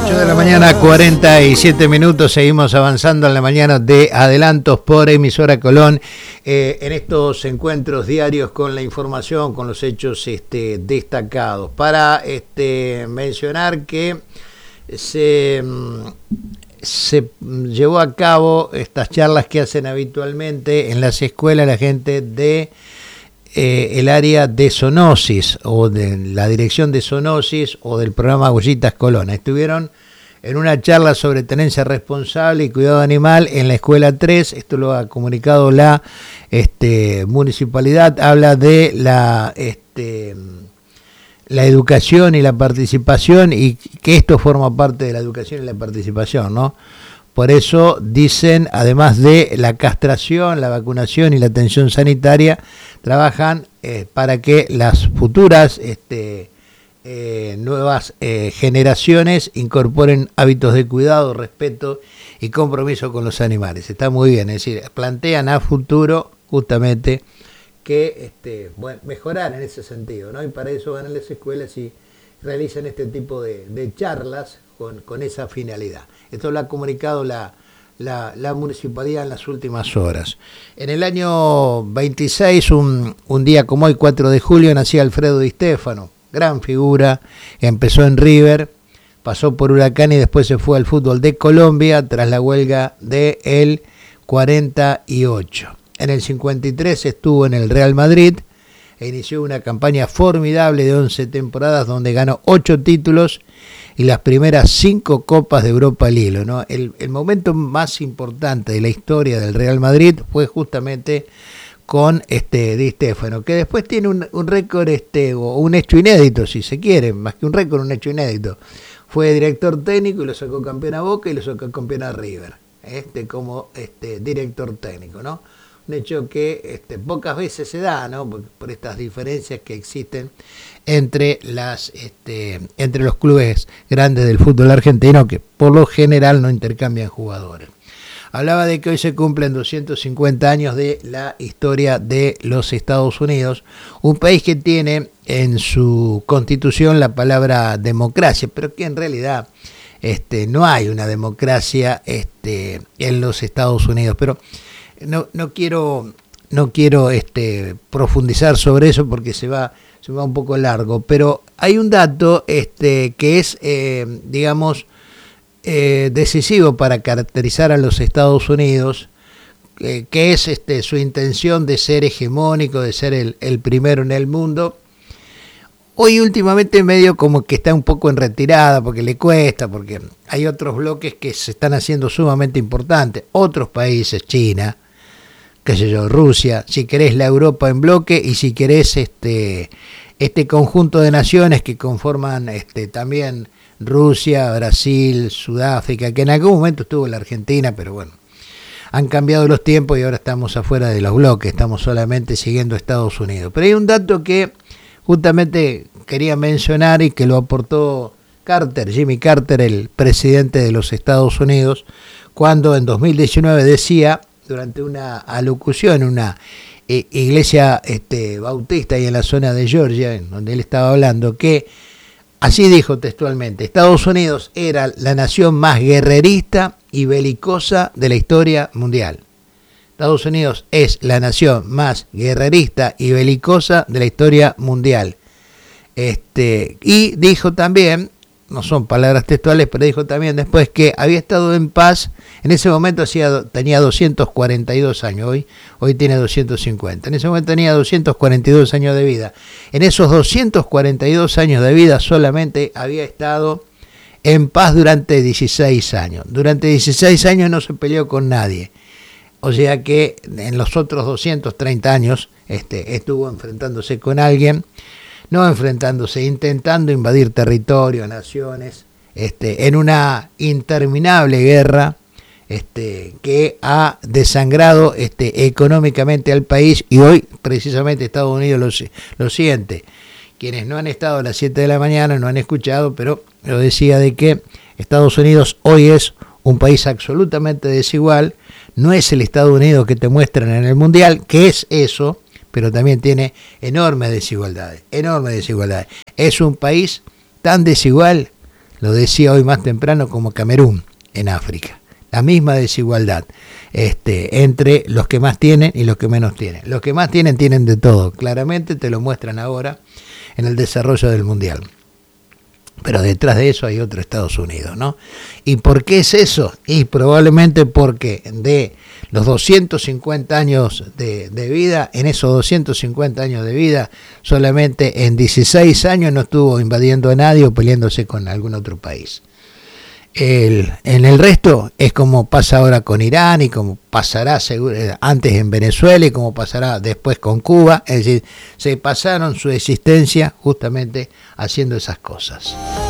8 de la mañana, 47 minutos. Seguimos avanzando en la mañana de Adelantos por Emisora Colón. En estos encuentros diarios con la información, con los hechos destacados. Para mencionar que se llevó a cabo estas charlas que hacen habitualmente en las escuelas la gente de el área de zoonosis o de la dirección de zoonosis o del programa Agullitas Colón. Estuvieron en una charla sobre tenencia responsable y cuidado animal en la escuela 3. Esto lo ha comunicado la municipalidad. Habla de la educación y la participación, y que esto forma parte de la educación y la participación, ¿no? Por eso dicen, además de la castración, la vacunación y la atención sanitaria, trabajan para que las futuras nuevas generaciones incorporen hábitos de cuidado, respeto y compromiso con los animales. Está muy bien, es decir, plantean a futuro justamente que mejorar en ese sentido, ¿no? Y para eso van a las escuelas y realizan este tipo de charlas con esa finalidad. Esto lo ha comunicado la municipalidad en las últimas horas. En el año 26, un día como hoy, 4 de julio, nacía Alfredo Di Stéfano, gran figura. Empezó en River, pasó por Huracán y después se fue al fútbol de Colombia tras la huelga del 48. En el 53 estuvo en el Real Madrid e inició una campaña formidable de 11 temporadas donde ganó 8 títulos y las primeras 5 Copas de Europa al hilo, ¿no? El momento más importante de la historia del Real Madrid fue justamente con Di Stéfano, que después tiene un récord, o un hecho inédito, si se quiere, más que un récord, un hecho inédito. Fue director técnico y lo sacó campeón a Boca y lo sacó campeón a River, como director técnico, ¿no? Un hecho que pocas veces se da, ¿no? Por estas diferencias que existen entre los clubes grandes del fútbol argentino, que por lo general no intercambian jugadores. Hablaba de que hoy se cumplen 250 años de la historia de los Estados Unidos, un país que tiene en su constitución la palabra democracia, pero que en realidad no hay una democracia en los Estados Unidos. Pero no quiero profundizar sobre eso porque se va un poco largo, pero hay un dato que es decisivo para caracterizar a los Estados Unidos, que es su intención de ser hegemónico, de ser el primero en el mundo. Hoy últimamente medio como que está un poco en retirada porque le cuesta, porque hay otros bloques que se están haciendo sumamente importantes, otros países, China, qué sé yo, Rusia, si querés la Europa en bloque, y si querés este conjunto de naciones que conforman también Rusia, Brasil, Sudáfrica, que en algún momento estuvo la Argentina, pero bueno, han cambiado los tiempos y ahora estamos afuera de los bloques, estamos solamente siguiendo a Estados Unidos. Pero hay un dato que justamente quería mencionar y que lo aportó Jimmy Carter, el presidente de los Estados Unidos, cuando en 2019 decía, durante una alocución en una iglesia bautista y en la zona de Georgia, en donde él estaba hablando, que así dijo textualmente: Estados Unidos era la nación más guerrerista y belicosa de la historia mundial. Estados Unidos es la nación más guerrerista y belicosa de la historia mundial. Y dijo también, no son palabras textuales, pero dijo también después que había estado en paz. En ese momento tenía 242 años, hoy tiene 250. En ese momento tenía 242 años de vida. En esos 242 años de vida solamente había estado en paz durante 16 años. Durante 16 años no se peleó con nadie. O sea que en los otros 230 años estuvo enfrentándose con alguien, no enfrentándose, intentando invadir territorio, naciones, en una interminable guerra que ha desangrado económicamente al país, y hoy precisamente Estados Unidos lo siente. Quienes no han estado a las 7 de la mañana no han escuchado, pero lo decía de que Estados Unidos hoy es un país absolutamente desigual. No es el Estados Unidos que te muestran en el Mundial, que es eso, pero también tiene enormes desigualdades. Es un país tan desigual, lo decía hoy más temprano, como Camerún en África. La misma desigualdad entre los que más tienen y los que menos tienen. Los que más tienen de todo. Claramente te lo muestran ahora en el desarrollo del Mundial. Pero detrás de eso hay otro Estados Unidos, ¿no? ¿Y por qué es eso? Y probablemente porque de los 250 años de vida, en esos 250 años de vida, solamente en 16 años no estuvo invadiendo a nadie o peleándose con algún otro país. En el resto es como pasa ahora con Irán y como pasará antes en Venezuela y como pasará después con Cuba. Es decir, se pasaron su existencia justamente haciendo esas cosas.